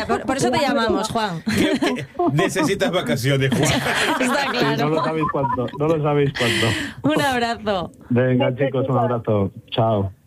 Mira, por eso te llamamos, Juan. Necesitas vacaciones, Juan. Está claro. Sí, no lo sabéis cuánto. Un abrazo. Venga, chicos, un abrazo. Chao.